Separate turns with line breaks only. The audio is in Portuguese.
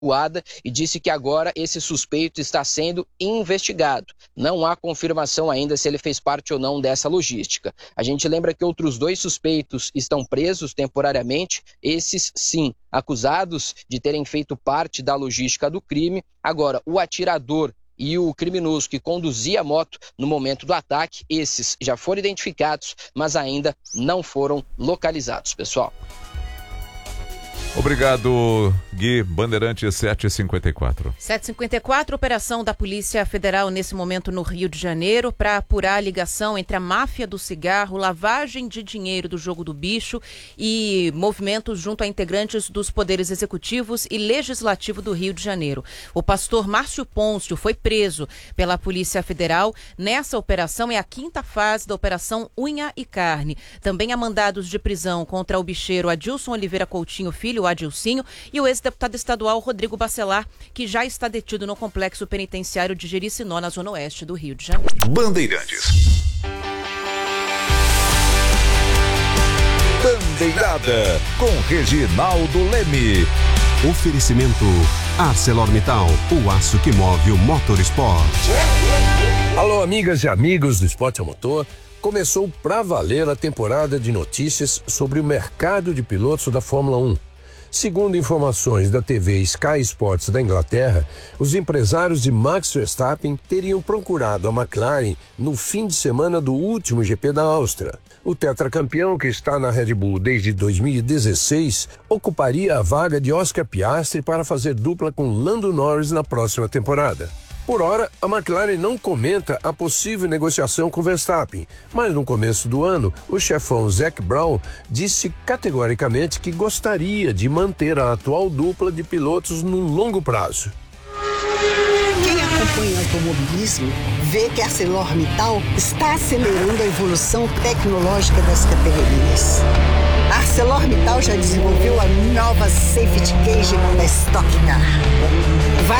e disse que agora esse suspeito está sendo investigado. Não há confirmação ainda se ele fez parte ou não dessa logística. A gente lembra que outros 2 suspeitos estão presos temporariamente, esses sim, acusados de terem feito parte da logística do crime. Agora, o atirador e o criminoso que conduzia a moto no momento do ataque, esses já foram identificados, mas ainda não foram localizados, pessoal.
Obrigado, Gui. Bandeirantes 7h54.
7h54, operação da Polícia Federal nesse momento no Rio de Janeiro para apurar a ligação entre a máfia do cigarro, lavagem de dinheiro do jogo do bicho e movimentos junto a integrantes dos poderes executivos e legislativo do Rio de Janeiro. O pastor Márcio Pôncio foi preso pela Polícia Federal. Nessa operação é a 5ª fase da Operação Unha e Carne. Também há mandados de prisão contra o bicheiro Adilson Oliveira Coutinho Filho, o Adilcinho, e o ex-deputado estadual Rodrigo Bacelar, que já está detido no complexo penitenciário de Jericinó, na zona oeste do Rio de Janeiro.
Bandeirantes. Bandeirada com Reginaldo Leme.
Oferecimento ArcelorMittal, o aço que move o motorsport.
Alô, amigas e amigos do Esporte a Motor. Começou pra valer a temporada de notícias sobre o mercado de pilotos da Fórmula 1. Segundo informações da TV Sky Sports da Inglaterra, os empresários de Max Verstappen teriam procurado a McLaren no fim de semana do último GP da Áustria. O tetracampeão, que está na Red Bull desde 2016, ocuparia a vaga de Oscar Piastri para fazer dupla com Lando Norris na próxima temporada. Por hora, a McLaren não comenta a possível negociação com Verstappen, mas no começo do ano, o chefão Zac Brown disse categoricamente que gostaria de manter a atual dupla de pilotos no longo prazo.
Quem acompanha o automobilismo vê que a ArcelorMittal está acelerando a evolução tecnológica das categorias. A ArcelorMittal já desenvolveu a nova Safety Cage da Stock Car. Vai